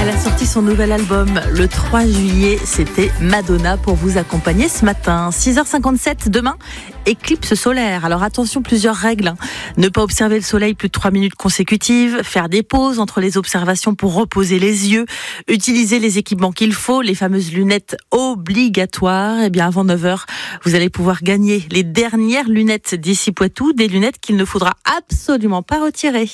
Elle a sorti son nouvel album le 3 juillet. C'était Madonna pour vous accompagner ce matin. 6h57, demain, éclipse solaire. Alors attention, plusieurs règles. Ne pas observer le soleil plus de 3 minutes consécutives, faire des pauses entre les observations pour reposer les yeux, utiliser les équipements qu'il faut, les fameuses lunettes obligatoires. Et bien avant 9h, vous allez pouvoir gagner les dernières lunettes d'ici Poitou, des lunettes qu'il ne faudra absolument pas retirer.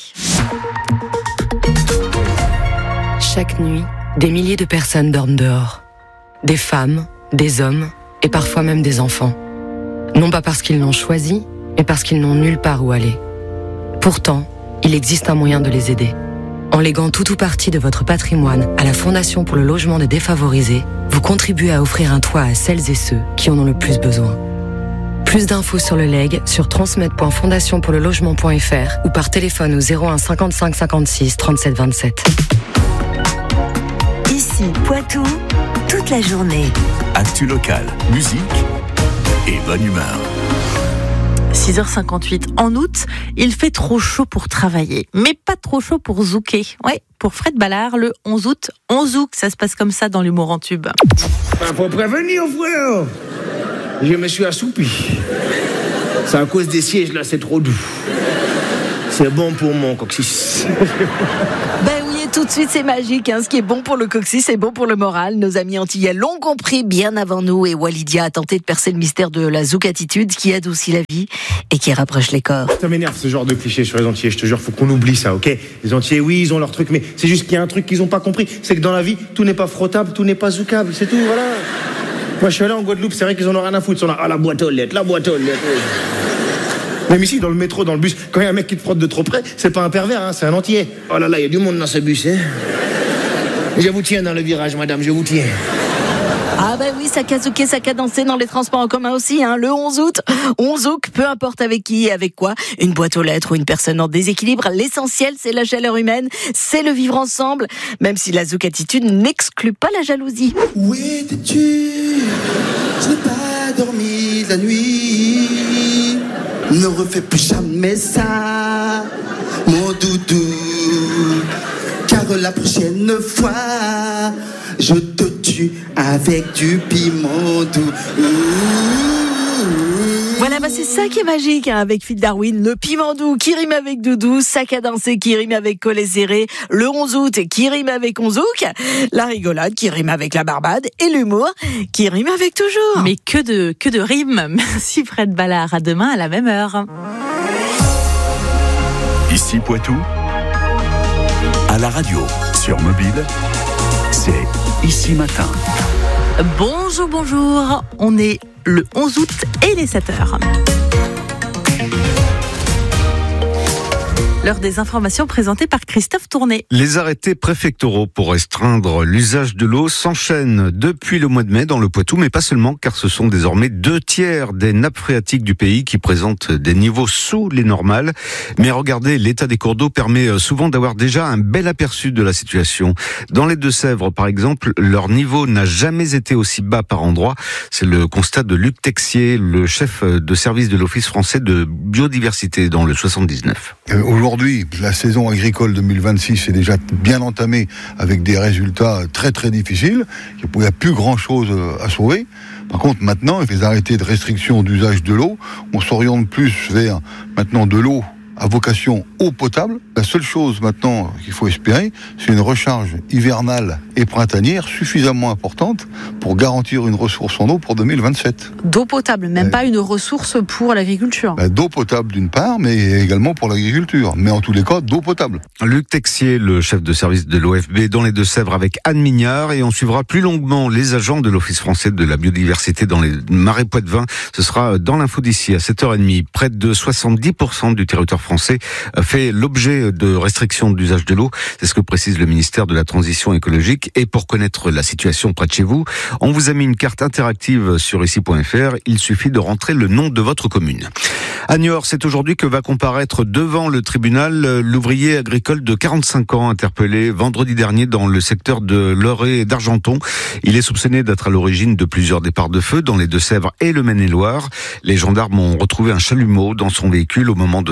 Chaque nuit, des milliers de personnes dorment dehors. Des femmes, des hommes et parfois même des enfants. Non pas parce qu'ils l'ont choisi, mais parce qu'ils n'ont nulle part où aller. Pourtant, il existe un moyen de les aider. En léguant tout ou partie de votre patrimoine à la Fondation pour le logement des défavorisés, vous contribuez à offrir un toit à celles et ceux qui en ont le plus besoin. Plus d'infos sur le legs sur transmet.fondationpourlelogement.fr ou par téléphone au 01 55 56 37 27. Ici, Poitou, toute la journée. Actu locale, musique et bonne humeur. 6h58. En août, il fait trop chaud pour travailler, mais pas trop chaud pour zouker. Ouais, pour Fred Ballard, le 11 août, on zouk. Ça se passe comme ça dans l'humour en tube. Faut prévenir, frère. Je me suis assoupi. C'est à cause des sièges, là, c'est trop doux. C'est bon pour mon coccyx. Ben oui, et tout de suite, c'est magique. Ce qui est bon pour le coccyx, c'est bon pour le moral. Nos amis antillais l'ont compris bien avant nous. Et Walidia a tenté de percer le mystère de la zouk-attitude qui adoucit la vie et qui rapproche les corps. Ça m'énerve, ce genre de cliché sur les Antillais. Je te jure, faut qu'on oublie ça, ok? Les Antillais, oui, ils ont leur truc, mais c'est juste qu'il y a un truc qu'ils ont pas compris. C'est que dans la vie, tout n'est pas frottable, tout n'est pas zoukable. C'est tout, voilà. Moi, je suis allé en Guadeloupe, c'est vrai qu'ils en ont rien à foutre. Ils sont là, la boîte aux lettres, la boîte aux lettres. Même ici, dans le métro, dans le bus, quand il y a un mec qui te frotte de trop près, c'est pas un pervers, c'est un Antillais. Oh là là, il y a du monde dans ce bus, hein. Je vous tiens dans le virage, madame, je vous tiens. Ah ben oui, ça kazouké, ça dansé dans les transports en commun aussi, le 11 août. On zouk, peu importe avec qui et avec quoi. Une boîte aux lettres ou une personne en déséquilibre. L'essentiel, c'est la chaleur humaine, c'est le vivre ensemble. Même si la zouk-attitude n'exclut pas la jalousie. Où étais-tu? Je n'ai pas dormi la nuit. Ne refais plus jamais ça, mon doudou. Car la prochaine fois, je te tue avec du piment doux. Voilà, c'est ça qui est magique avec Phil Darwin. Le piment doux qui rime avec doudou, sac à danser qui rime avec collet serré, le 11 août qui rime avec onzouk, la rigolade qui rime avec la barbade et l'humour qui rime avec toujours. Mais que de rimes. Merci Fred Ballard. À demain à la même heure. Ici Poitou, à la radio, sur mobile, c'est Ici Matin. Bonjour. On est le 11 août et les 7h. L'heure des informations présentées par Christophe Tourné. Les arrêtés préfectoraux pour restreindre l'usage de l'eau s'enchaînent depuis le mois de mai dans le Poitou, mais pas seulement, car ce sont désormais 2/3 des nappes phréatiques du pays qui présentent des niveaux sous les normales. Mais regardez, l'état des cours d'eau permet souvent d'avoir déjà un bel aperçu de la situation. Dans les Deux-Sèvres, par exemple, leur niveau n'a jamais été aussi bas par endroit. C'est le constat de Luc Texier, le chef de service de l'Office français de biodiversité dans le 79. Aujourd'hui, la saison agricole 2026 est déjà bien entamée avec des résultats très très difficiles. Il n'y a plus grand chose à sauver. Par contre, maintenant, avec les arrêtés de restriction d'usage de l'eau, on s'oriente plus vers maintenant de l'eau à vocation eau potable. La seule chose maintenant qu'il faut espérer, c'est une recharge hivernale et printanière suffisamment importante pour garantir une ressource en eau pour 2027. D'eau potable, même pas une ressource pour l'agriculture. D'eau potable d'une part, mais également pour l'agriculture. Mais en tous les cas, d'eau potable. Luc Texier, le chef de service de l'OFB dans les Deux-Sèvres avec Anne Mignard, et on suivra plus longuement les agents de l'Office français de la biodiversité dans les marais poitevins. Ce sera dans l'info d'ici à 7h30. Près de 70% du territoire français fait l'objet de restrictions d'usage de l'eau. C'est ce que précise le ministère de la Transition écologique. Et pour connaître la situation près de chez vous, on vous a mis une carte interactive sur ici.fr. Il suffit de rentrer le nom de votre commune. À Niort, c'est aujourd'hui que va comparaître devant le tribunal l'ouvrier agricole de 45 ans interpellé vendredi dernier dans le secteur de Loré et d'Argenton. Il est soupçonné d'être à l'origine de plusieurs départs de feu dans les Deux-Sèvres et le Maine-et-Loire. Les gendarmes ont retrouvé un chalumeau dans son véhicule au moment de son arrestation.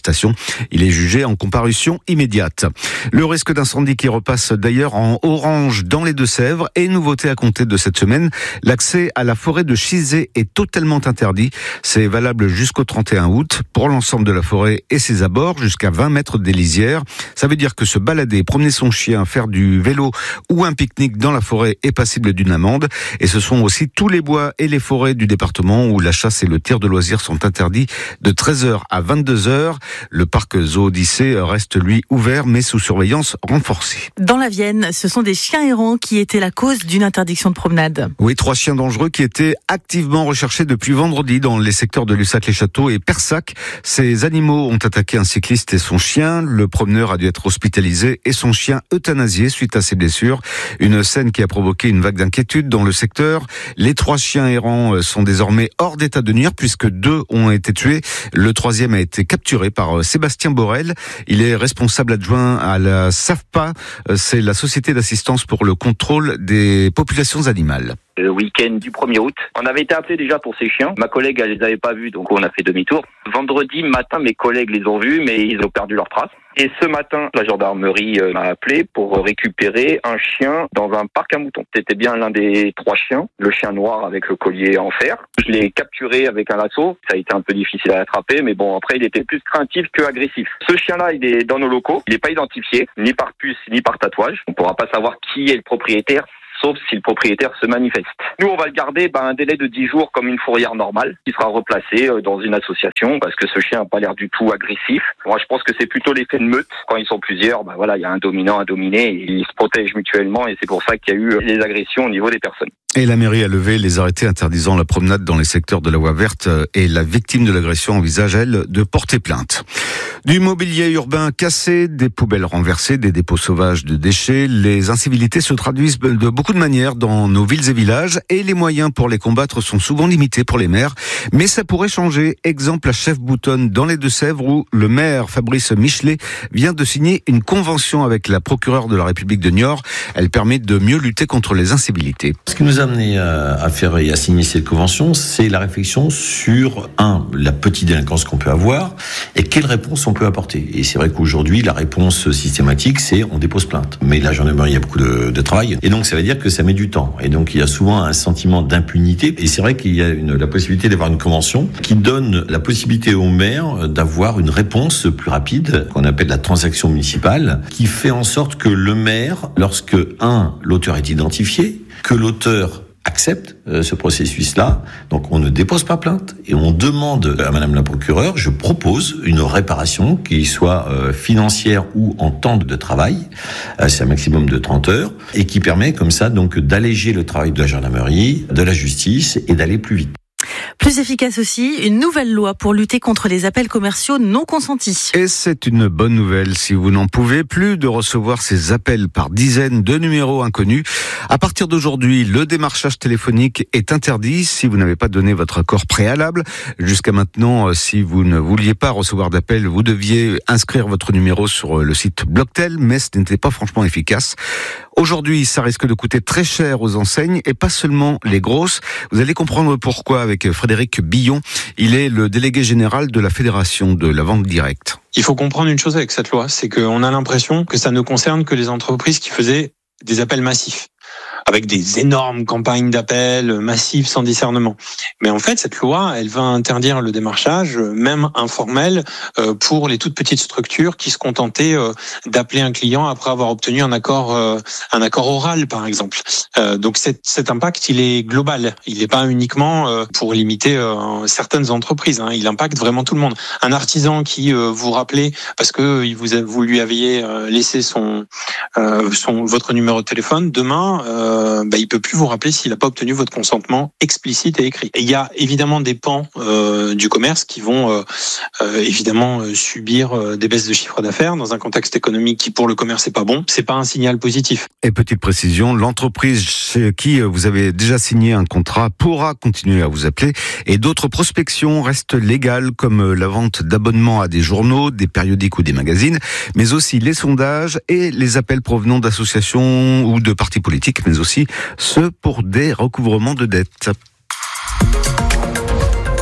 arrestation. Il est jugé en comparution immédiate. Le risque d'incendie qui repasse d'ailleurs en orange dans les Deux-Sèvres et nouveauté à compter de cette semaine, l'accès à la forêt de Chizé est totalement interdit. C'est valable jusqu'au 31 août pour l'ensemble de la forêt et ses abords, jusqu'à 20 mètres des lisières. Ça veut dire que se balader, promener son chien, faire du vélo ou un pique-nique dans la forêt est passible d'une amende. Et ce sont aussi tous les bois et les forêts du département où la chasse et le tir de loisirs sont interdits de 13h à 22h. Le parc Zoo Odyssée reste lui ouvert mais sous surveillance renforcée. Dans la Vienne, ce sont des chiens errants qui étaient la cause d'une interdiction de promenade. Oui, 3 chiens dangereux qui étaient activement recherchés depuis vendredi dans les secteurs de Lussac-les-Châteaux et Persac. Ces animaux ont attaqué un cycliste et son chien. Le promeneur a dû être hospitalisé et son chien euthanasié suite à ses blessures. Une scène qui a provoqué une vague d'inquiétude dans le secteur. Les 3 chiens errants sont désormais hors d'état de nuire puisque 2 ont été tués. Le 3e a été capturé par Sébastien Borel. Il est responsable adjoint à la SAFPA. C'est la Société d'assistance pour le contrôle des populations animales. Le week-end du 1er août. On avait été appelé déjà pour ces chiens. Ma collègue, elle les avait pas vus, donc on a fait demi-tour. Vendredi matin, mes collègues les ont vus, mais ils ont perdu leurs traces. Et ce matin, la gendarmerie m'a appelé pour récupérer un chien dans un parc à moutons. C'était bien l'un des 3 chiens, le chien noir avec le collier en fer. Je l'ai capturé avec un lasso. Ça a été un peu difficile à attraper, mais bon, après, il était plus craintif que agressif. Ce chien-là, il est dans nos locaux. Il n'est pas identifié, ni par puce, ni par tatouage. On ne pourra pas savoir qui est le propriétaire, sauf si le propriétaire se manifeste. Nous, on va le garder un délai de 10 jours comme une fourrière normale, qui sera replacé dans une association, parce que ce chien n'a pas l'air du tout agressif. Moi, je pense que c'est plutôt l'effet de meute. Quand ils sont plusieurs, il y a un dominant, un dominé, et ils se protègent mutuellement, et c'est pour ça qu'il y a eu les agressions au niveau des personnes. Et la mairie a levé les arrêtés interdisant la promenade dans les secteurs de la voie verte et la victime de l'agression envisage, elle, de porter plainte. Du mobilier urbain cassé, des poubelles renversées, des dépôts sauvages de déchets, les incivilités se traduisent de beaucoup de manières dans nos villes et villages et les moyens pour les combattre sont souvent limités pour les maires. Mais ça pourrait changer. Exemple à Chefs-Boutonne dans les Deux-Sèvres où le maire Fabrice Michelet vient de signer une convention avec la procureure de la République de Niort. Elle permet de mieux lutter contre les incivilités. Ce qui nous a amené à faire et à signer cette convention, c'est la réflexion sur, la petite délinquance qu'on peut avoir et quelle réponse on peut apporter. Et c'est vrai qu'aujourd'hui, la réponse systématique, c'est on dépose plainte. Mais la gendarmerie a beaucoup de travail. Et donc, ça veut dire que ça met du temps. Et donc, il y a souvent un sentiment d'impunité. Et c'est vrai qu'il y a la possibilité d'avoir une convention qui donne la possibilité au maire d'avoir une réponse plus rapide, qu'on appelle la transaction municipale, qui fait en sorte que le maire, lorsque, l'auteur est identifié, que l'auteur accepte ce processus-là, donc on ne dépose pas plainte et on demande à madame la procureure, je propose une réparation qui soit financière ou en temps de travail, c'est un maximum de 30 heures, et qui permet comme ça donc d'alléger le travail de la gendarmerie, de la justice et d'aller plus vite. Plus efficace aussi, une nouvelle loi pour lutter contre les appels commerciaux non consentis. Et c'est une bonne nouvelle si vous n'en pouvez plus de recevoir ces appels par dizaines de numéros inconnus. À partir d'aujourd'hui, le démarchage téléphonique est interdit si vous n'avez pas donné votre accord préalable. Jusqu'à maintenant, si vous ne vouliez pas recevoir d'appels, vous deviez inscrire votre numéro sur le site Blocktel, mais ce n'était pas franchement efficace. Aujourd'hui, ça risque de coûter très cher aux enseignes et pas seulement les grosses. Vous allez comprendre pourquoi avec Frédéric Billon. Il est le délégué général de la Fédération de la vente directe. Il faut comprendre une chose avec cette loi, c'est qu'on a l'impression que ça ne concerne que les entreprises qui faisaient des appels massifs, avec des énormes campagnes d'appels massifs sans discernement. Mais en fait, cette loi, elle va interdire le démarchage, même informel, pour les toutes petites structures qui se contentaient d'appeler un client après avoir obtenu un accord oral, par exemple. Donc cet impact, il est global. Il n'est pas uniquement pour limiter certaines entreprises. Il impacte vraiment tout le monde. Un artisan qui vous rappelait parce que vous lui aviez laissé votre numéro de téléphone, demain, il peut plus vous rappeler s'il n'a pas obtenu votre consentement explicite et écrit. Et il y a évidemment des pans du commerce qui vont évidemment subir des baisses de chiffre d'affaires dans un contexte économique qui pour le commerce n'est pas bon. C'est pas un signal positif. Et petite précision, l'entreprise chez qui vous avez déjà signé un contrat pourra continuer à vous appeler et d'autres prospections restent légales comme la vente d'abonnements à des journaux, des périodiques ou des magazines, mais aussi les sondages et les appels provenant d'associations ou de partis politiques, mais aussi ceux pour des recouvrements de dettes.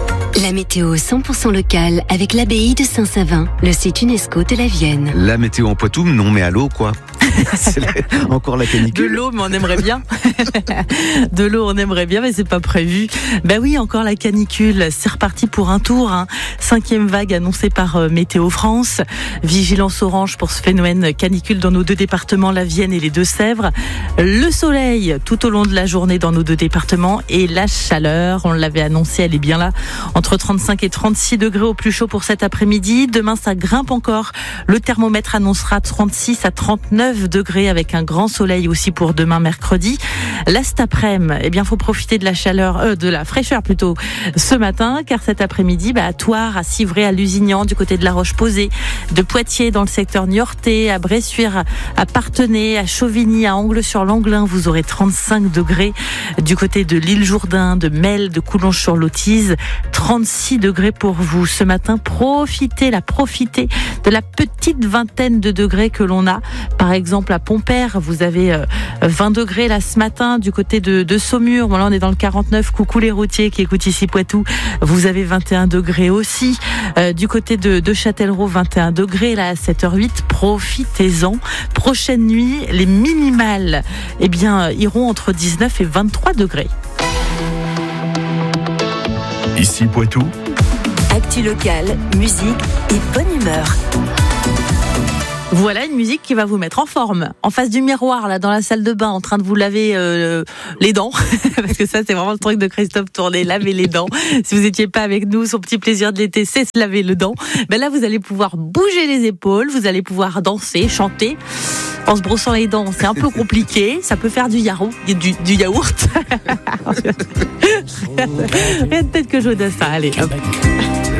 La météo 100% locale avec l'abbaye de Saint-Savin, le site UNESCO de la Vienne. La météo en Poitou, non mais à l'eau quoi. Encore la canicule. De l'eau, mais on aimerait bien. De l'eau, on aimerait bien, mais c'est pas prévu. Ben oui, encore la canicule. C'est reparti pour un tour. 5e vague annoncée par Météo France. Vigilance orange pour ce phénomène canicule dans nos 2 départements, la Vienne et les Deux-Sèvres. Le soleil tout au long de la journée dans nos 2 départements et la chaleur, on l'avait annoncé, elle est bien là. Entre 35 et 36 degrés au plus chaud pour cet après-midi. Demain, ça grimpe encore. Le thermomètre annoncera 36 à 39 degrés avec un grand soleil aussi pour demain mercredi. Là, cet après-midi, eh bien, faut profiter de la chaleur, de la fraîcheur plutôt, ce matin, car cet après-midi, à Thouars, à Civray, à Lusignan, du côté de la Roche-Posay, de Poitiers dans le secteur niortais, à Bressuire, à Parthenay, à Chauvigny, à Angles-sur-Langlin, vous aurez 35 degrés. Du côté de l'île Jourdain, de Mel, de Coulonges-sur-Lotise, 36 degrés pour vous ce matin. Profitez de la petite vingtaine de degrés que l'on a. Par exemple, à Pompère, vous avez 20 degrés là ce matin. Du côté de Saumur, bon, là on est dans le 49. Coucou les routiers qui écoutent ici Poitou. Vous avez 21 degrés aussi. Du côté de Châtellerault, 21 degrés là à 7h08. Profitez-en. Prochaine nuit, les minimales, eh bien, iront entre 19 et 23 degrés. Ici Poitou. Actu locale, musique et bonne humeur. Voilà une musique qui va vous mettre en forme. En face du miroir, là, dans la salle de bain, en train de vous laver les dents. Parce que ça, c'est vraiment le truc de Christophe Tourné, laver les dents. Si vous n'étiez pas avec nous, son petit plaisir de l'été, c'est se laver les dents. Ben là, vous allez pouvoir bouger les épaules, vous allez pouvoir danser, chanter. En se brossant les dents, c'est un peu compliqué. Ça peut faire du yaourt. Rien de tête que je de ça. Allez, hop.